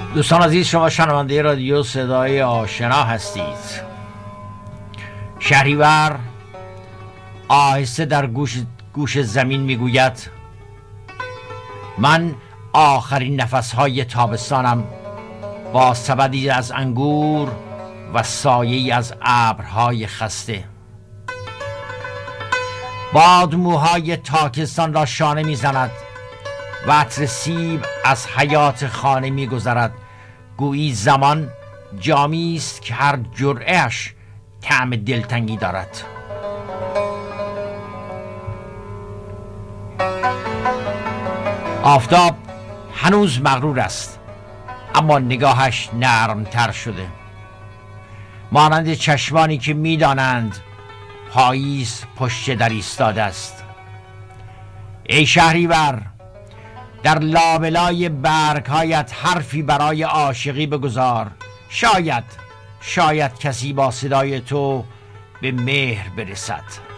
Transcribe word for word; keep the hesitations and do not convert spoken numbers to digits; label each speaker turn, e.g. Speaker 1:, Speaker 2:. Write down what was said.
Speaker 1: دوستان عزیز، شما شنونده رادیو صدای آشنا هستید. شهریور آهسته در گوش گوش زمین میگوید من آخرین نفسهای تابستانم با سبدی از انگور و سایه‌ای از ابرهای خسته. باد موهای تاکستان را شانه میزند و عطر سیب از حیات خانه میگذرد. گویی زمان جامی است که هر جرعه‌اش طعم دلتنگی دارد. آفتاب هنوز مغرور است، اما نگاهش نرمتر شده، مانند چشمانی که میدانند پاییز پشت در ایستاده است. ای شهریور، در لابلای برگهایت حرفی برای عاشقی بگذار. شاید شاید کسی با صدای تو به مهر برسد.